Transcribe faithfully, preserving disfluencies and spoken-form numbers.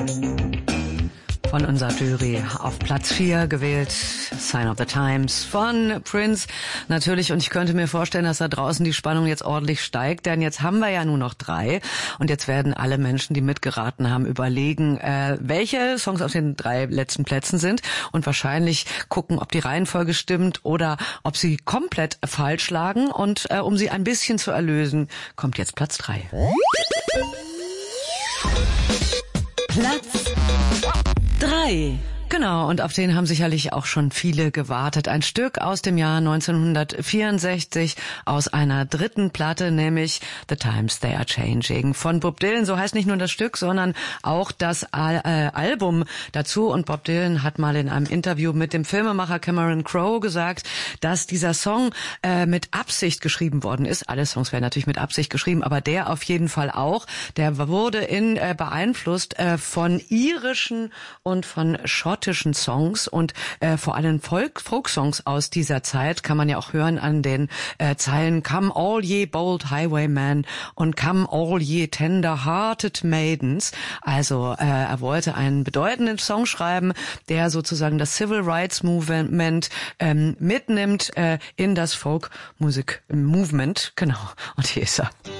Von unser Jury auf Platz vier gewählt, Sign of the Times von Prince. Natürlich, und ich könnte mir vorstellen, dass da draußen die Spannung jetzt ordentlich steigt, denn jetzt haben wir ja nur noch drei und jetzt werden alle Menschen, die mitgeraten haben, überlegen, äh, welche Songs auf den drei letzten Plätzen sind und wahrscheinlich gucken, ob die Reihenfolge stimmt oder ob sie komplett falsch lagen, und äh, um sie ein bisschen zu erlösen, kommt jetzt Platz drei. Platz drei. Genau, und auf den haben sicherlich auch schon viele gewartet. Ein Stück aus dem Jahr neunzehnhundertvierundsechzig, aus einer dritten Platte, nämlich The Times They Are Changing von Bob Dylan. So heißt nicht nur das Stück, sondern auch das Al- äh, Album dazu. Und Bob Dylan hat mal in einem Interview mit dem Filmemacher Cameron Crowe gesagt, dass dieser Song äh, mit Absicht geschrieben worden ist. Alle Songs werden natürlich mit Absicht geschrieben, aber der auf jeden Fall auch. Der wurde in äh, beeinflusst äh, von irischen und von schottischen Songs und äh, vor allem Folk, Folk-Songs aus dieser Zeit, kann man ja auch hören an den äh, Zeilen Come all ye bold highwaymen und Come all ye tender-hearted maidens. Also äh, er wollte einen bedeutenden Song schreiben, der sozusagen das Civil Rights Movement ähm, mitnimmt äh, in das Folk-Music-Movement. Genau, und hier ist er.